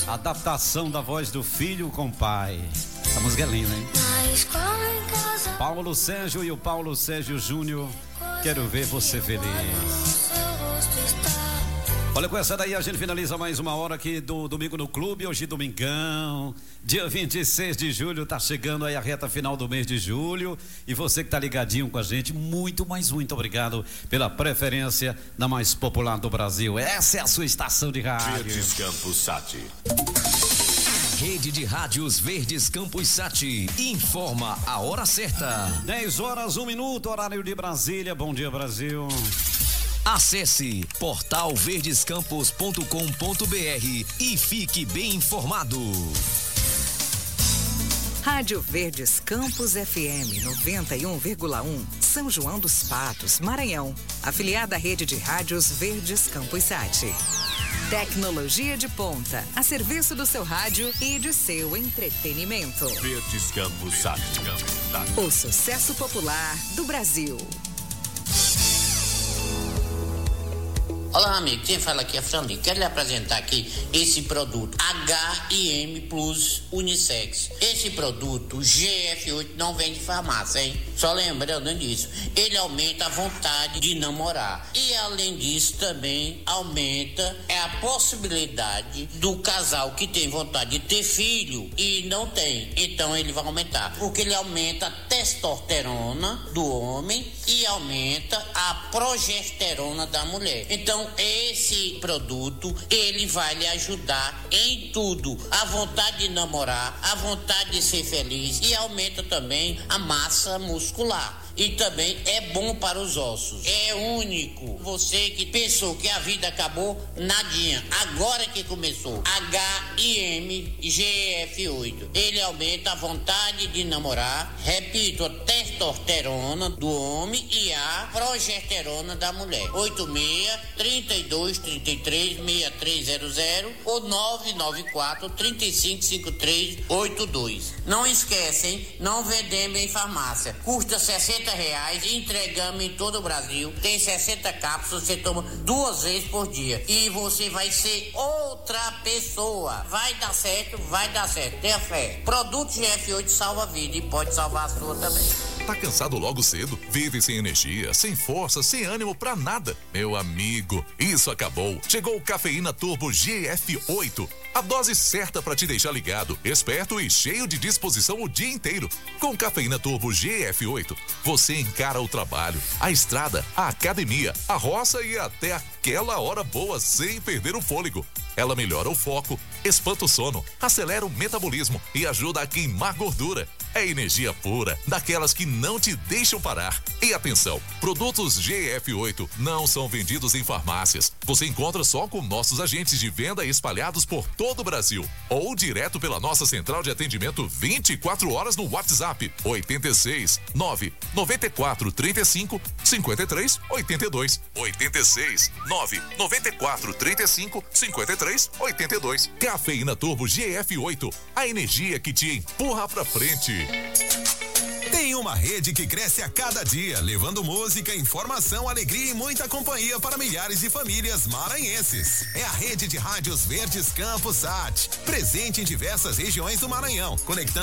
Adaptação da voz do filho com o pai. Essa música é linda, hein? Paulo Sérgio e o Paulo Sérgio Júnior. Quero ver você feliz. Olha, com essa daí a gente finaliza mais uma hora aqui do Domingo no Clube. Hoje domingão, dia 26 de julho, tá chegando aí a reta final do mês de julho. E você que tá ligadinho com a gente, muito obrigado pela preferência da mais popular do Brasil. Essa é a sua estação de rádio. Verdes Campos Sat. Rede de Rádios Verdes Campos Sat informa a hora certa. 10 horas, 1 minuto, horário de Brasília. Bom dia, Brasil. Acesse portalverdescampos.com.br e fique bem informado. Rádio Verdes Campos FM 91,1, São João dos Patos, Maranhão. Afiliada à rede de rádios Verdes Campos Sat. Tecnologia de ponta, a serviço do seu rádio e de seu entretenimento. Verdes Campos Sat. O sucesso popular do Brasil. Olá, amigo, quem fala aqui é Fernandinho. Quero lhe apresentar aqui esse produto H&M Plus Unissex. Esse produto GF8 não vem de farmácia, hein? Só lembrando disso, ele aumenta a vontade de namorar. E além disso também aumenta a possibilidade do casal que tem vontade de ter filho e não tem. Então ele vai aumentar, porque ele aumenta a testosterona do homem e aumenta a progesterona da mulher. Então esse produto, ele vai lhe ajudar em tudo. A vontade de namorar, a vontade de ser feliz e aumenta também a massa muscular. E também é bom para os ossos. É único. Você que pensou que a vida acabou, nadinha. Agora que começou. H&M GF8. Ele aumenta a vontade de namorar. Repito, a testosterona do homem e a progesterona da mulher. 86-32-33-6300 ou 994-3553-82. Não esquecem, não vendemos em farmácia. Custa R$60, entregamos em todo o Brasil. Tem 60 cápsulas, você toma 2 vezes por dia e você vai ser outra pessoa. Vai dar certo, tenha fé. Produto GF8 salva a vida e pode salvar a sua também. Tá cansado logo cedo? Vive sem energia, sem força, sem ânimo pra nada? Meu amigo, isso acabou. Chegou o Cafeína Turbo GF8. A dose certa para te deixar ligado, esperto e cheio de disposição o dia inteiro. Com Cafeína Turbo GF8, você encara o trabalho, a estrada, a academia, a roça e até aquela hora boa sem perder o fôlego. Ela melhora o foco, espanta o sono, acelera o metabolismo e ajuda a queimar gordura. É energia pura, daquelas que não te deixam parar. E atenção, produtos GF8 não são vendidos em farmácias. Você encontra só com nossos agentes de venda espalhados por todo o Brasil. Ou direto pela nossa central de atendimento 24 horas no WhatsApp 86 9 94 35 53 82. 86 9 94 35 53 82. Cafeína Turbo GF8, a energia que te empurra pra frente. Tem uma rede que cresce a cada dia, levando música, informação, alegria e muita companhia para milhares de famílias maranhenses. É a rede de rádios Verdes Campos Sat, presente em diversas regiões do Maranhão, conectando